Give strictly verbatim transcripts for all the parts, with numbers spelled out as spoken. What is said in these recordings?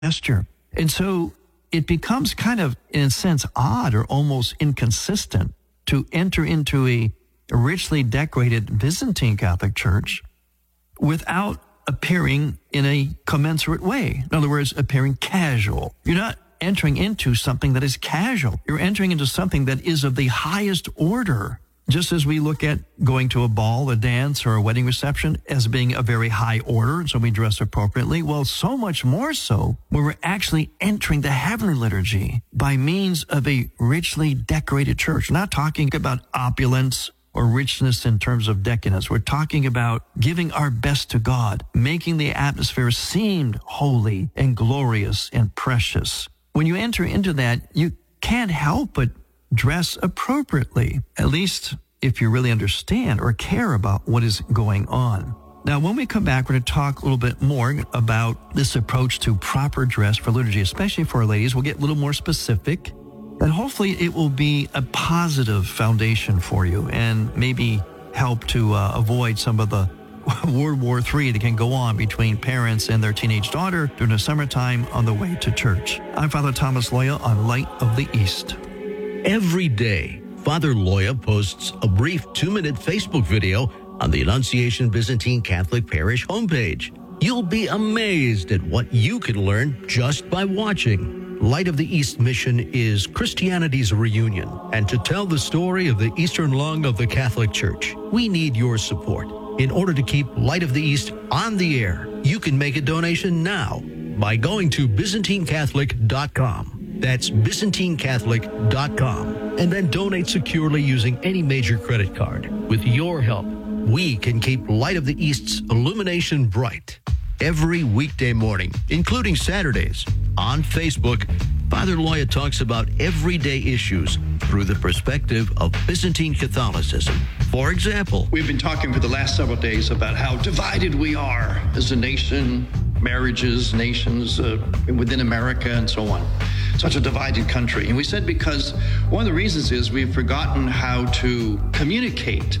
gesture. And so it becomes kind of, in a sense, odd or almost inconsistent to enter into a richly decorated Byzantine Catholic Church without appearing in a commensurate way. In other words, appearing casual. You're not entering into something that is casual. You're entering into something that is of the highest order. Just as we look at going to a ball, a dance, or a wedding reception as being a very high order, so we dress appropriately, well, so much more so when we're actually entering the heavenly liturgy by means of a richly decorated church. We're not talking about opulence or richness in terms of decadence. We're talking about giving our best to God, making the atmosphere seem holy and glorious and precious. When you enter into that, you can't help but dress appropriately, at least if you really understand or care about what is going on. Now, when we come back, we're going to talk a little bit more about this approach to proper dress for liturgy, especially for our ladies. We'll get a little more specific, and hopefully it will be a positive foundation for you and maybe help to uh, avoid some of the World War Three that can go on between parents and their teenage daughter during the summertime on the way to church. I'm Father Thomas Loya on Light of the East. Every day, Father Loya posts a brief two-minute Facebook video on the Annunciation Byzantine Catholic Parish homepage. You'll be amazed at what you can learn just by watching. Light of the East mission is Christianity's reunion, and to tell the story of the Eastern lung of the Catholic Church, we need your support. In order to keep Light of the East on the air, you can make a donation now by going to Byzantine Catholic dot com. That's Byzantine Catholic dot com. And then donate securely using any major credit card. With your help, we can keep Light of the East's illumination bright. Every weekday morning, including Saturdays, on Facebook, Father Loya talks about everyday issues through the perspective of Byzantine Catholicism. For example, we've been talking for the last several days about how divided we are as a nation, marriages, nations uh, within America, and so on. Such a divided country. And we said because one of the reasons is we've forgotten how to communicate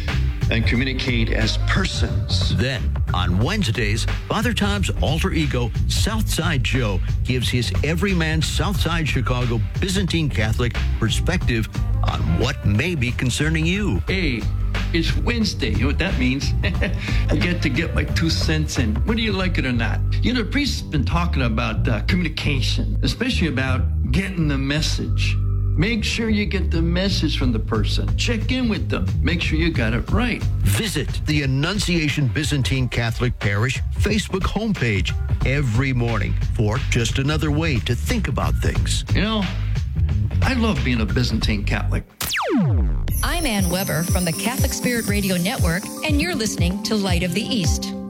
and communicate as persons. Then, on Wednesdays, Father Tom's alter ego, Southside Joe, gives his everyman Southside Chicago Byzantine Catholic perspective on what may be concerning you. Hey, it's Wednesday. You know what that means? I get to get my two cents in, whether you like it or not. You know, the priest's been talking about uh, communication, especially about getting the message. Make sure you get the message from the person. Check in with them. Make sure you got it right. Visit the Annunciation Byzantine Catholic Parish Facebook homepage every morning for just another way to think about things. You know, I love being a Byzantine Catholic. I'm Ann Weber from the Catholic Spirit Radio Network, and you're listening to Light of the East.